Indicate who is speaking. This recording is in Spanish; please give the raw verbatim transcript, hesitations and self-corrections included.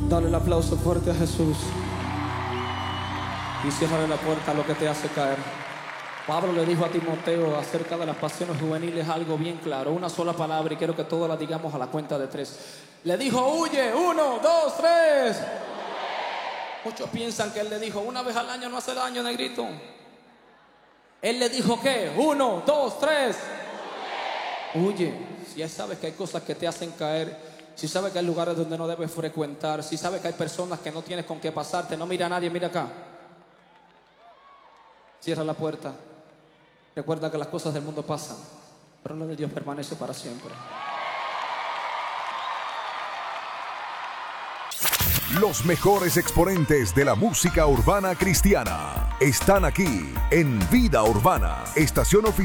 Speaker 1: Dale el aplauso fuerte a Jesús. Y ciérrale la puerta a lo que te hace caer. Pablo le dijo a Timoteo acerca de las pasiones juveniles algo bien claro. Una sola palabra y quiero que todos la digamos a la cuenta de tres. Le dijo, huye. Uno, dos, tres. Muchos piensan que él le dijo, una vez al año no hace daño, negrito. Él le dijo, ¿qué? Uno, dos, tres. Huye. Si ya sabes que hay cosas que te hacen caer, si sabes que hay lugares donde no debes frecuentar, si sabes que hay personas que no tienes con qué pasarte, no mira a nadie, mira acá. Cierra la puerta. Recuerda que las cosas del mundo pasan, pero la de Dios permanece para siempre.
Speaker 2: Los mejores exponentes de la música urbana cristiana están aquí en Vida Urbana, estación oficial.